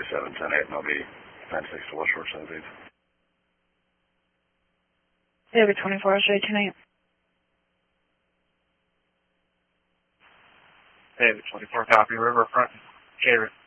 47-10-8, and I'll be 96 to West Shore 17. Yeah, be 24 straight tonight. David 24, copy, Riverfront, Cater.